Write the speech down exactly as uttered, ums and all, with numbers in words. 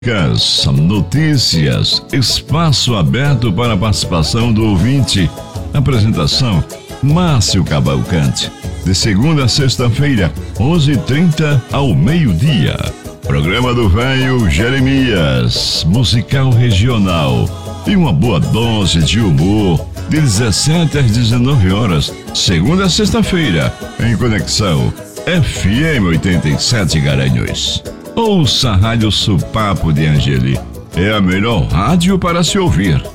Dicas, notícias, espaço aberto para a participação do ouvinte. Apresentação: Márcio Cavalcante. De segunda a sexta-feira, onze e trinta ao meio-dia. Programa do Velho Jeremias, musical regional. E uma boa dose de humor, de dezessete às dezenove horas, segunda a sexta-feira, em Conexão F M oitenta e sete Garanhuns. Ouça a Rádio Supapo de Angeli. É a melhor rádio para se ouvir.